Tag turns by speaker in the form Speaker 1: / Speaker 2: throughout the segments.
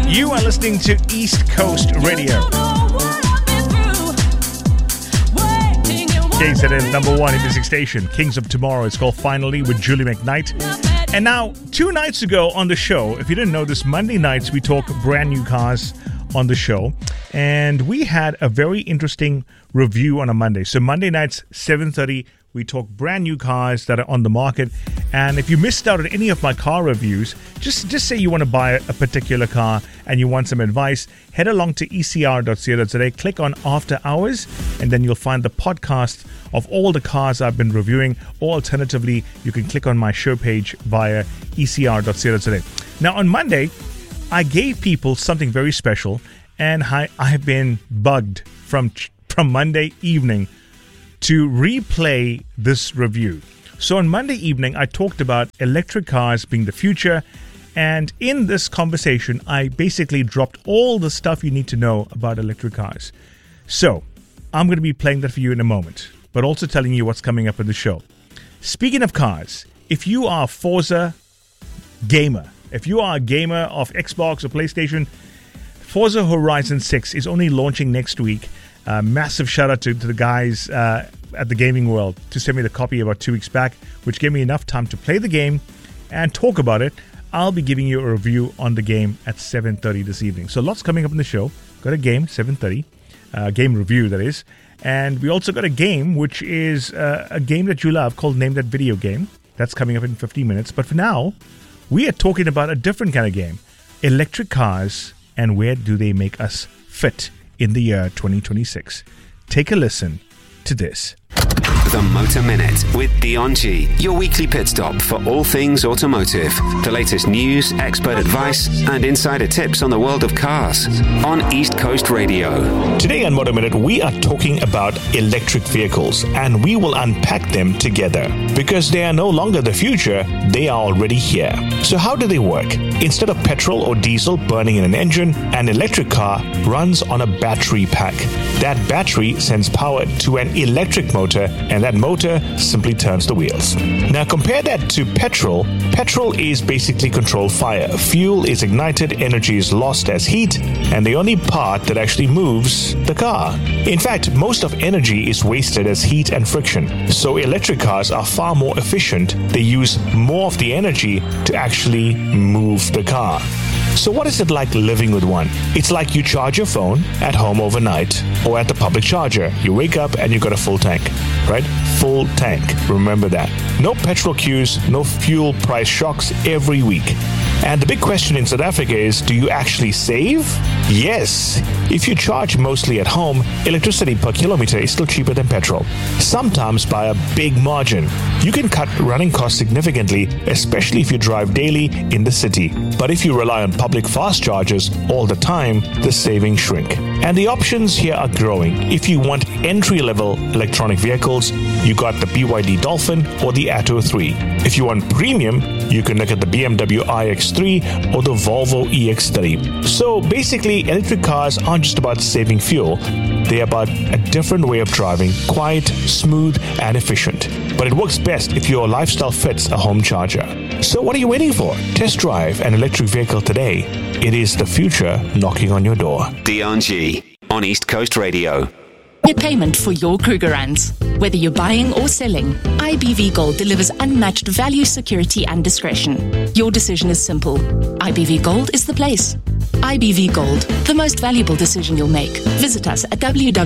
Speaker 1: You are listening to East Coast Radio. KZN number one in music station, Kings of Tomorrow. It's called Finally with Julie McKnight. And now, 2 nights ago on the show, if you didn't know this, Monday nights we talk brand new cars on the show. And we had a very interesting review on a Monday. So Monday nights, 7:30, we talk brand new cars that are on the market. And if you missed out on any of my car reviews, just say you want to buy a particular car and you want some advice, head along to ecr.co.za, click on After Hours, and then you'll find the podcast of all the cars I've been reviewing. Or alternatively, you can click on my show page via ecr.co.za. Now, on Monday, I gave people something very special, and I have been bugged from Monday evening to replay this review. So on Monday evening, I talked about electric cars being the future, and in this conversation, I basically dropped all the stuff you need to know about electric cars. So I'm going to be playing that for you in a moment, but also telling you what's coming up in the show. Speaking of cars, if you are a Forza gamer, if you are a gamer of Xbox or PlayStation, Forza Horizon 6 is only launching next week. Massive shout out to the guys at the Gaming World to send me the copy about 2 weeks back, which gave me enough time to play the game and talk about it. I'll be giving you a review on the game at 7:30 this evening. So lots coming up in the show. Got a game, 7:30, game review that is. And we also got a game, which is a game that you love called Name That Video Game. That's coming up in 15 minutes. But for now, we are talking about a different kind of game. Electric cars, and where do they make us fit in the year 2026. Take a listen to this.
Speaker 2: The Motor Minute with Dion G, your weekly pit stop for all things automotive. The latest news, expert advice, and insider tips on the world of cars on East Coast Radio.
Speaker 1: Today on Motor Minute, we are talking about electric vehicles, and we will unpack them together because they are no longer the future, they are already here. So how do they work? Instead of petrol or diesel burning in an engine, an electric car runs on a battery pack. That battery sends power to an electric motor, and that motor simply turns the wheels. Now compare that to petrol. Petrol is basically controlled fire. Fuel is ignited, energy is lost as heat, and the only part that actually moves the car. In fact, most of energy is wasted as heat and friction. So electric cars are far more efficient. They use more of the energy to actually move the car. So what is it like living with one? It's like you charge your phone at home overnight or at the public charger. You wake up and you got a full tank, right? Full tank. Remember that. No petrol queues, no fuel price shocks every week. And the big question in South Africa is, do you actually save? Yes. If you charge mostly at home, electricity per kilometer is still cheaper than petrol, sometimes by a big margin. You can cut running costs significantly, especially if you drive daily in the city. But if you rely on public fast chargers all the time, the savings shrink. And the options here are growing. If you want entry-level electronic vehicles, you got the BYD Dolphin or the Atto 3. If you want premium, you can look at the BMW iX3 or the Volvo EX30. So basically, electric cars aren't just about saving fuel. They're about a different way of driving, quiet, smooth, and efficient. But it works best if your lifestyle fits a home charger. So what are you waiting for? Test drive an electric vehicle today. It is the future knocking on your door.
Speaker 2: Dion G on East Coast Radio.
Speaker 3: Get payment for your Krugerrands. Whether you're buying or selling, IBV Gold delivers unmatched value, security, and discretion. Your decision is simple. IBV Gold is the place. IBV Gold, the most valuable decision you'll make. Visit us at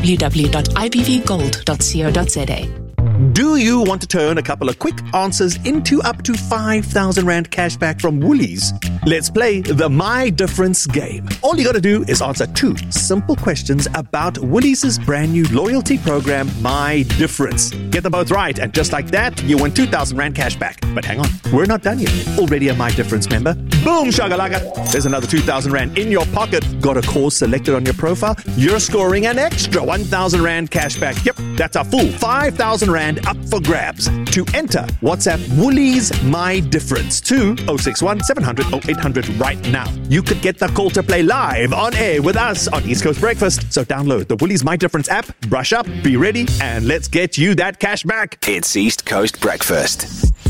Speaker 3: www.ibvgold.co.za.
Speaker 4: Do you want to turn a couple of quick answers into up to 5,000 Rand cashback from Woolies? Let's play the My Difference game. All you got to do is answer 2 simple questions about Woolies' brand new loyalty program, My Difference. Get them both right, and just like that, you win 2,000 Rand cashback. But hang on, we're not done yet. Already a My Difference member? Boom, shagalaka! There's another 2,000 Rand in your pocket. Got a cause selected on your profile? You're scoring an extra 1,000 Rand cashback. Yep, that's a full 5,000 Rand up for grabs. To enter, WhatsApp Woolies My Difference to 061 700 0800 right now. You could get the call to play live on air with us on East Coast Breakfast. So download the Woolies My Difference app, brush up, be ready, and let's get you that cash back.
Speaker 2: It's East Coast Breakfast.